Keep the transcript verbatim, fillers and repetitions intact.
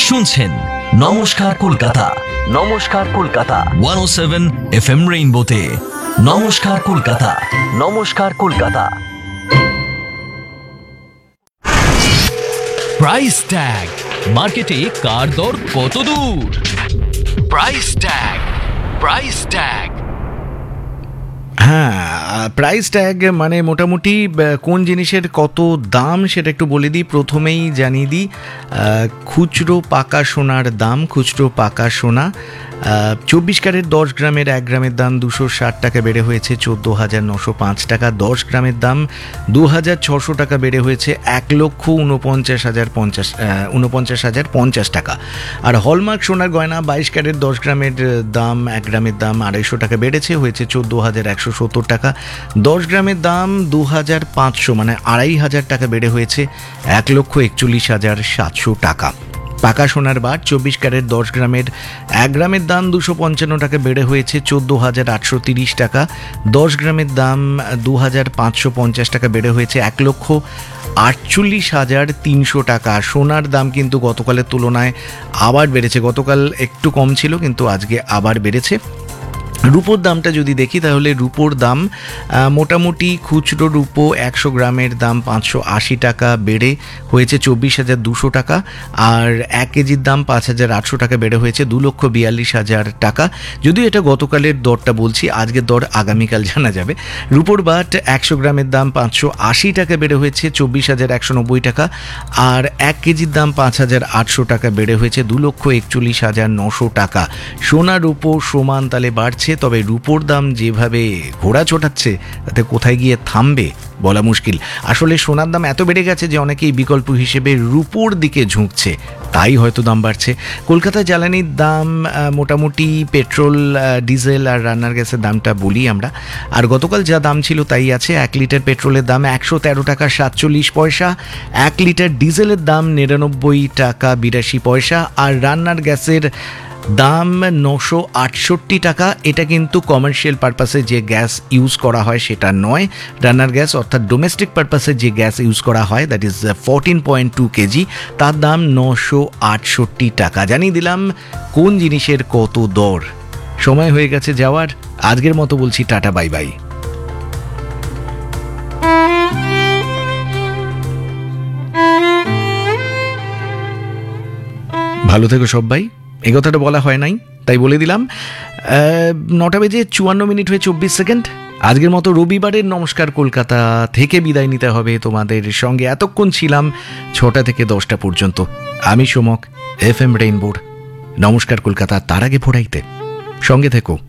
শুনছেন নমস্কার কলকাতা। নমস্কার কলকাতা ওয়ান ও সেভেন এফ এম রেইনবোতে। নমস্কার কলকাতা। নমস্কার কলকাতা। প্রাইস ট্যাগ, মার্কেটে কার দর কত দূর? Price tag, price tag. হ্যাঁ, প্রাইস ট্যাগ মানে মোটামুটি কোন জিনিসের কত দাম সেটা একটু বলে দিই। প্রথমেই জানিয়ে দিই খুচরো পাকা সোনার দাম। খুচরো পাকা সোনা চব্বিশ ক্যারেট দশ গ্রামের এক গ্রামের দাম দুশো ষাট টাকা বেড়ে হয়েছে চোদ্দো হাজার নশো পাঁচ টাকা। দশ গ্রামের দাম দু হাজার ছশো টাকা বেড়ে হয়েছে এক লক্ষ উনপঞ্চাশ হাজার পঞ্চাশ উনপঞ্চাশ হাজার পঞ্চাশ টাকা। আর হলমার্ক সোনার গয়না বাইশ ক্যারেট দশ গ্রামের দাম এক গ্রামের দাম আড়াইশো টাকা বেড়েছে, হয়েছে চোদ্দো হাজার একশো সত্তর টাকা। দশ গ্রামের দাম দু হাজার পাঁচশো মানে আড়াই হাজার টাকা বেড়ে হয়েছে এক লক্ষ একচল্লিশ হাজার সাতশো টাকা। পাকা সোনার বার চব্বিশ ক্যারেট দশ গ্রামের এক গ্রামের দাম দুশো পঞ্চান্ন টাকা বেড়ে হয়েছে চোদ্দো হাজার আটশো তিরিশ টাকা। দশ গ্রামের দাম দু হাজার পাঁচশো পঞ্চাশ টাকা বেড়ে হয়েছে এক লক্ষ আটচল্লিশ হাজার তিনশো টাকা। সোনার দাম কিন্তু গতকালের তুলনায় আবার বেড়েছে। গতকাল একটু কম ছিল কিন্তু আজকে আবার বেড়েছে। রুপোর দামটা যদি দেখি তাহলে রুপোর দাম মোটামুটি খুচরো রুপো একশো গ্রামের দাম পাঁচশো আশি টাকা বেড়ে হয়েছে চব্বিশ হাজার দুশো টাকা। আর এক কেজির দাম পাঁচ হাজার আটশো টাকা বেড়ে হয়েছে দু লক্ষ বিয়াল্লিশ হাজার টাকা। যদিও এটা গতকালের দরটা বলছি, আজকের দর আগামীকাল জানা যাবে। রুপোর বাট একশো গ্রামের দাম পাঁচশো আশি টাকা বেড়ে হয়েছে চব্বিশ হাজার একশো নব্বই টাকা। আর এক কেজির দাম পাঁচ হাজার আটশো টাকা বেড়ে হয়েছে দু লক্ষ একচল্লিশ হাজার নশো টাকা। সোনা রুপো সমান তালে বাড়ছে, তবে রুপোর দাম যেভাবে ঘোড়া ছোটাচ্ছে তাতে কোথায় গিয়ে থামবে বলা মুশকিল। আসলে সোনার দাম এত বেড়ে গেছে যে অনেকেই বিকল্প হিসেবে রুপোর দিকে ঝুঁকছে, তাই হয়তো দাম বাড়ছে। কলকাতায় জ্বালানির দাম মোটামুটি পেট্রোল, ডিজেল আর রান্নার গ্যাসের দামটা বলি আমরা। আর গতকাল যা দাম ছিল তাই আছে। এক লিটার পেট্রোলের দাম একশো তেরো টাকা সাতচল্লিশ পয়সা, এক লিটার ডিজেলের দাম নিরানব্বই টাকা বিরাশি পয়সা, আর রান্নার গ্যাসের দাম নশো আটষট্টি টাকা। এটা কিন্তু কমার্শিয়াল পারপাসে যে গ্যাস ইউজ করা হয় সেটা নয়, রান্নার গ্যাস অর্থাৎ ডোমেস্টিক পারপাসে যে গ্যাস ইউজ করা হয় that is fourteen point two KG, তার দাম নশো আটষট্টি টাকা। জানিয়ে দিলাম কোন জিনিসের কত দর। সময় হয়ে গেছে যাওয়ার, আজকের মতো বলছি টাটা বাই বাই। ভালো থেকো সবাই। এই কথাটা বলা হয় নাই তাই বলে দিলাম। নটা বেজে চুয়ান্ন মিনিট হয়ে চব্বিশ সেকেন্ড। আজকের মতো রবিবারের নমস্কার কলকাতা থেকে বিদায় নিতে হবে। তোমাদের সঙ্গে এতক্ষণ ছিলাম ছটা থেকে দশটা পর্যন্ত। আমি সোমক, এফ এম রেইনবোর নমস্কার কলকাতা তার আগে ভোরাইতে। সঙ্গে থেকো।